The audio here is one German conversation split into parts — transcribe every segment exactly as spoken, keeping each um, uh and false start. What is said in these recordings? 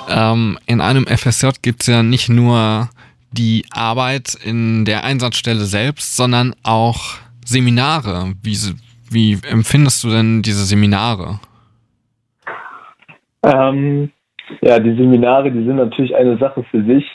Ähm, in einem F S J gibt es ja nicht nur die Arbeit in der Einsatzstelle selbst, sondern auch Seminare. Wie, wie empfindest du denn diese Seminare? Ähm, ja, die Seminare, die sind natürlich eine Sache für sich.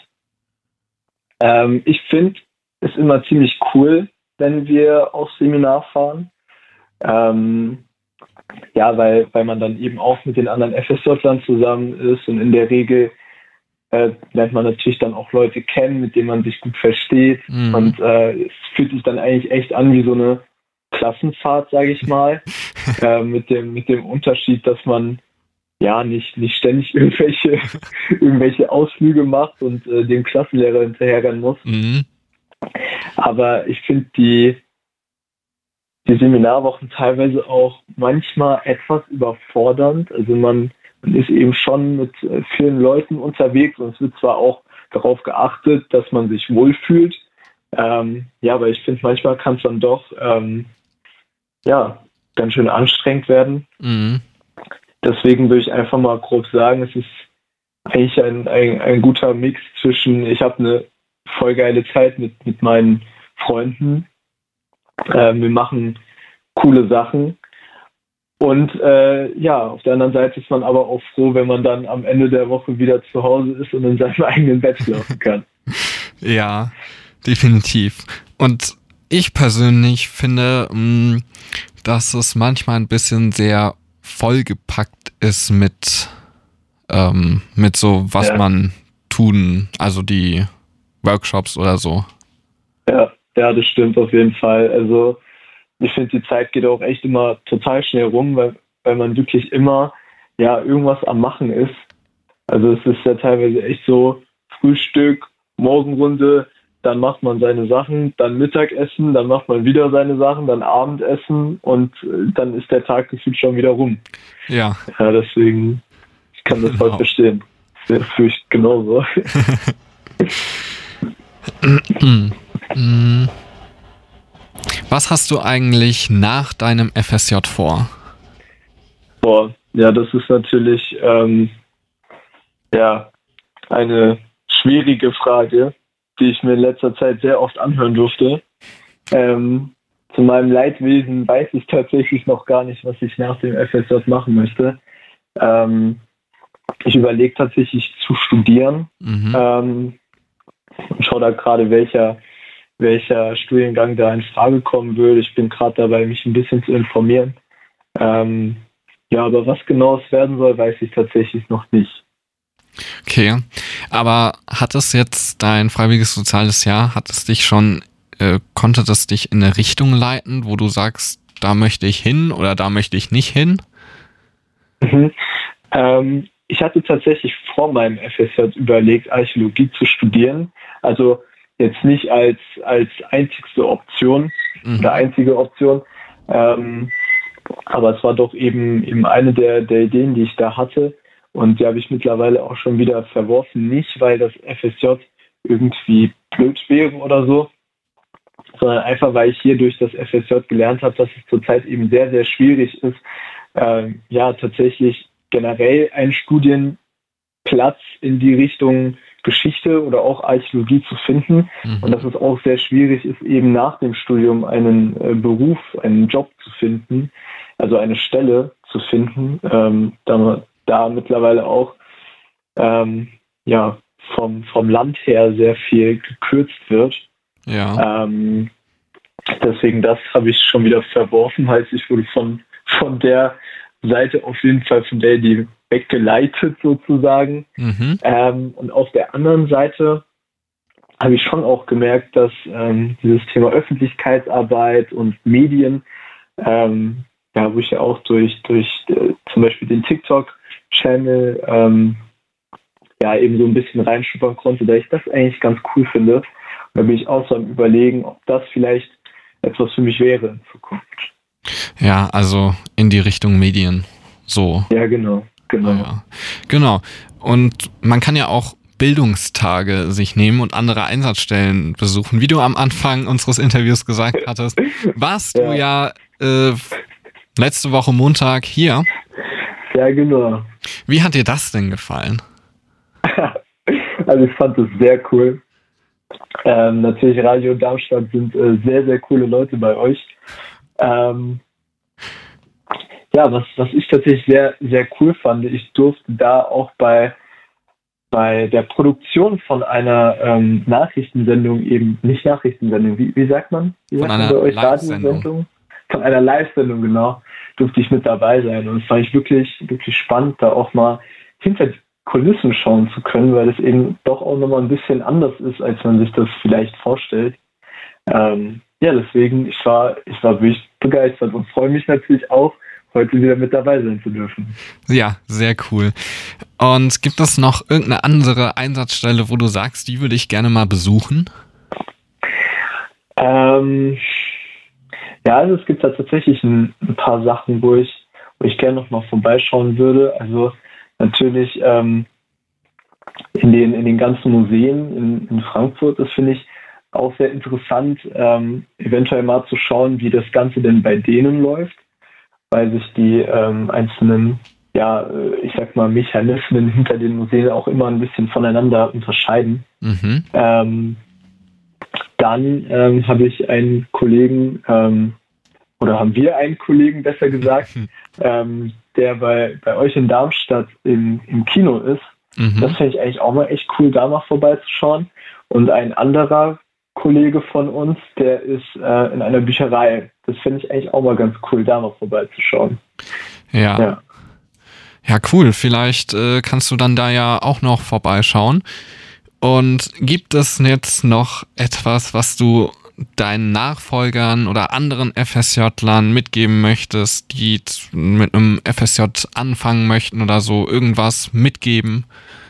Ähm, ich finde es immer ziemlich cool, wenn wir aufs Seminar fahren. Ähm, ja, weil, weil man dann eben auch mit den anderen F S J-Lern zusammen ist und in der Regel äh, lernt man natürlich dann auch Leute kennen, mit denen man sich gut versteht. Mhm. Und äh, es fühlt sich dann eigentlich echt an wie so eine Klassenfahrt, sage ich mal, äh, mit dem mit dem Unterschied, dass man ja nicht nicht ständig irgendwelche irgendwelche Ausflüge macht und äh, dem Klassenlehrer hinterherrennen muss. Mhm. Aber ich finde die die Seminarwochen teilweise auch manchmal etwas überfordernd. Also man, man ist eben schon mit äh, vielen Leuten unterwegs und es wird zwar auch darauf geachtet, dass man sich wohlfühlt. Ähm, ja, aber ich finde, manchmal kann es dann doch ähm, ja, ganz schön anstrengend werden. Mhm. Deswegen würde ich einfach mal grob sagen, es ist eigentlich ein, ein, ein guter Mix zwischen, ich habe eine voll geile Zeit mit, mit meinen Freunden, äh, wir machen coole Sachen und äh, ja, auf der anderen Seite ist man aber auch froh, wenn man dann am Ende der Woche wieder zu Hause ist und in seinem eigenen Bett schlafen kann. Ja, definitiv. Und ich persönlich finde, mh, dass es manchmal ein bisschen sehr vollgepackt ist mit, ähm, mit so, was ja. man tun, also die Workshops oder so. Ja, ja, das stimmt auf jeden Fall. Also ich finde, die Zeit geht auch echt immer total schnell rum, weil, weil man wirklich immer ja irgendwas am Machen ist. Also es ist ja teilweise echt so Frühstück, Morgenrunde, dann macht man seine Sachen, dann Mittagessen, dann macht man wieder seine Sachen, dann Abendessen und dann ist der Tag gefühlt schon wieder rum. Ja. Ja, deswegen, ich kann das genau. voll verstehen. Das fühle ich genauso. Was hast du eigentlich nach deinem F S J vor? Boah, ja, das ist natürlich ähm, ja eine schwierige Frage, die ich mir in letzter Zeit sehr oft anhören durfte. Ähm, zu meinem Leidwesen weiß ich tatsächlich noch gar nicht, was ich nach dem F S J machen möchte. Ähm, ich überlege tatsächlich zu studieren mhm. ähm, und schaue da gerade, welcher, welcher Studiengang da in Frage kommen würde. Ich bin gerade dabei, mich ein bisschen zu informieren. Ähm, ja, aber was genau es werden soll, weiß ich tatsächlich noch nicht. Okay, aber hat es jetzt dein freiwilliges soziales Jahr, hat es dich schon, äh, konnte das dich in eine Richtung leiten, wo du sagst, da möchte ich hin oder da möchte ich nicht hin? Mhm. Ähm, ich hatte tatsächlich vor meinem F S J überlegt, Archäologie zu studieren. Also jetzt nicht als, als einzigste Option mhm. oder einzige Option, ähm, aber es war doch eben, eben eine der, der Ideen, die ich da hatte. Und die habe ich mittlerweile auch schon wieder verworfen. Nicht, weil das F S J irgendwie blöd wäre oder so, sondern einfach, weil ich hier durch das F S J gelernt habe, dass es zurzeit eben sehr, sehr schwierig ist, äh, ja, tatsächlich generell einen Studienplatz in die Richtung Geschichte oder auch Archäologie zu finden. Mhm. Und dass es auch sehr schwierig ist, eben nach dem Studium einen äh, Beruf, einen Job zu finden, also eine Stelle zu finden, ähm, da da mittlerweile auch ähm, ja, vom, vom Land her sehr viel gekürzt wird. Ja. Ähm, deswegen, das habe ich schon wieder verworfen. Heißt, ich wurde von, von der Seite auf jeden Fall von der Idee weggeleitet sozusagen. Mhm. Ähm, und auf der anderen Seite habe ich schon auch gemerkt, dass ähm, dieses Thema Öffentlichkeitsarbeit und Medien, ähm, ja, wo ich ja auch durch, durch äh, zum Beispiel den TikTok-Channel ähm, ja eben so ein bisschen reinschnuppern konnte, da ich das eigentlich ganz cool finde. Und da bin ich auch so am Überlegen, ob das vielleicht etwas für mich wäre in Zukunft. Ja, also in die Richtung Medien. So. Ja, genau. Genau. Ja, genau. Und man kann ja auch Bildungstage sich nehmen und andere Einsatzstellen besuchen. Wie du am Anfang unseres Interviews gesagt hattest, warst ja. du ja äh, letzte Woche Montag hier. Ja, genau. Wie hat dir das denn gefallen? Also ich fand das sehr cool. Ähm, natürlich Radio Darmstadt sind äh, sehr, sehr coole Leute bei euch. Ähm, ja, was, was ich tatsächlich sehr, sehr cool fand, ich durfte da auch bei, bei der Produktion von einer ähm, Nachrichtensendung eben, nicht Nachrichtensendung, wie, wie sagt man? Wie Von sagt man einer bei euch? Live-Sendung. Radiosendung? Von einer Live-Sendung, genau, durfte ich mit dabei sein. Und es fand ich wirklich, wirklich spannend, da auch mal hinter die Kulissen schauen zu können, weil es eben doch auch nochmal ein bisschen anders ist, als man sich das vielleicht vorstellt. Ähm, ja, deswegen, ich war, ich war wirklich begeistert und freue mich natürlich auch, heute wieder mit dabei sein zu dürfen. Ja, sehr cool. Und gibt es noch irgendeine andere Einsatzstelle, wo du sagst, die würde ich gerne mal besuchen? Ähm, ja, also es gibt da tatsächlich ein, ein paar Sachen, wo ich, wo ich gerne noch mal vorbeischauen würde. Also natürlich ähm, in den in den ganzen Museen in, in Frankfurt, das finde ich auch sehr interessant, ähm, eventuell mal zu schauen, wie das Ganze denn bei denen läuft, weil sich die ähm, einzelnen, ja, ich sag mal, Mechanismen hinter den Museen auch immer ein bisschen voneinander unterscheiden. Mhm. Ähm, dann ähm, habe ich einen Kollegen, ähm, oder haben wir einen Kollegen, besser gesagt, ähm, der bei, bei euch in Darmstadt im, im Kino ist. Mhm. Das finde ich eigentlich auch mal echt cool, da mal vorbeizuschauen. Und ein anderer Kollege von uns, der ist äh, in einer Bücherei. Das finde ich eigentlich auch mal ganz cool, da mal vorbeizuschauen. Ja. Ja, Ja, cool. Vielleicht äh, kannst du dann da ja auch noch vorbeischauen. Und gibt es jetzt noch etwas, was du deinen Nachfolgern oder anderen F S J-Lern mitgeben möchtest, die mit einem F S J anfangen möchten oder so, irgendwas mitgeben?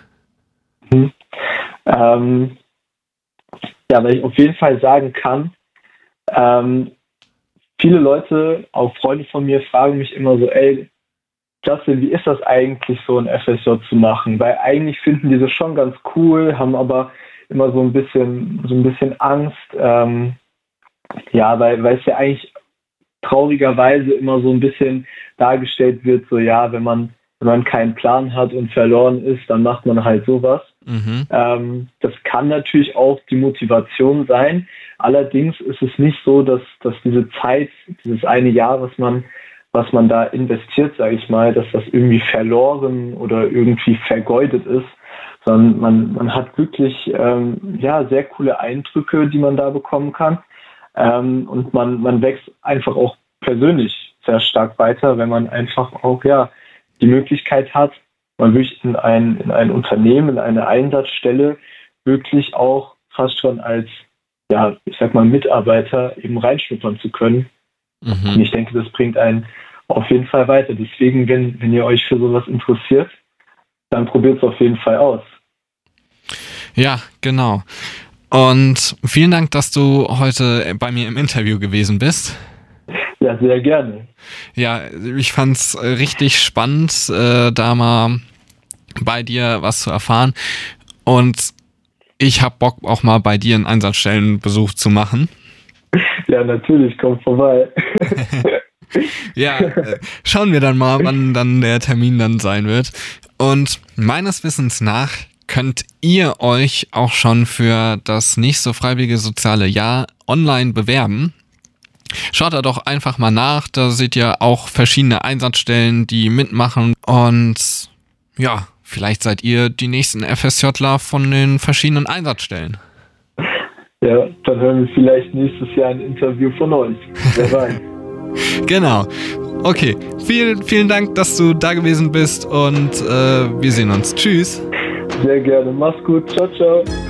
Hm. Ähm, ja, weil ich auf jeden Fall sagen kann, ähm, viele Leute, auch Freunde von mir, fragen mich immer so, ey, Justin, wie ist das eigentlich, so ein F S J zu machen? Weil eigentlich finden die das schon ganz cool, haben aber immer so ein bisschen, so ein bisschen Angst, ähm, ja, weil, weil es ja eigentlich traurigerweise immer so ein bisschen dargestellt wird, so ja, wenn man, wenn man keinen Plan hat und verloren ist, dann macht man halt sowas. Mhm. Ähm, das kann natürlich auch die Motivation sein. Allerdings ist es nicht so, dass, dass diese Zeit, dieses eine Jahr, was man was man da investiert, sage ich mal, dass das irgendwie verloren oder irgendwie vergeudet ist, sondern man, man hat wirklich ähm, ja, sehr coole Eindrücke, die man da bekommen kann. Ähm, und man, man wächst einfach auch persönlich sehr stark weiter, wenn man einfach auch ja die Möglichkeit hat, man wirklich in ein, in ein Unternehmen, in eine Einsatzstelle wirklich auch fast schon als, ja, ich sag mal, Mitarbeiter eben reinschnuppern zu können. Mhm. Und ich denke, das bringt einen auf jeden Fall weiter. Deswegen, wenn, wenn ihr euch für sowas interessiert, dann probiert es auf jeden Fall aus. Ja, genau. Und vielen Dank, dass du heute bei mir im Interview gewesen bist. Ja, sehr gerne. Ja, ich fand's richtig spannend, äh, da mal bei dir was zu erfahren. Und ich hab Bock, auch mal bei dir einen Einsatzstellenbesuch zu machen. Ja, natürlich, komm vorbei. Ja, äh, schauen wir dann mal, wann dann der Termin dann sein wird. Und meines Wissens nach könnt ihr euch auch schon für das nächste freiwillige soziale Jahr online bewerben. Schaut da doch einfach mal nach, da seht ihr auch verschiedene Einsatzstellen, die mitmachen. Und ja, vielleicht seid ihr die nächsten FSJler von den verschiedenen Einsatzstellen. Ja, dann hören wir vielleicht nächstes Jahr ein Interview von euch. Wer weiß. Genau. Okay, vielen, vielen Dank, dass du da gewesen bist und äh, wir sehen uns. Tschüss. Sehr gerne. Mach's gut. Ciao, ciao.